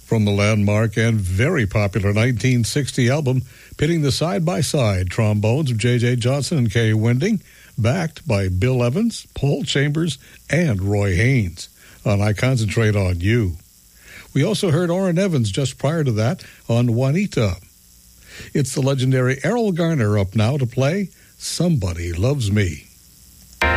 From the landmark and very popular 1960 album, pitting the side-by-side trombones of J.J. Johnson and Kay Winding, backed by Bill Evans, Paul Chambers, and Roy Haynes on I Concentrate on You. We also heard Orrin Evans just prior to that on Juanita. It's the legendary Errol Garner up now to play Somebody Loves Me.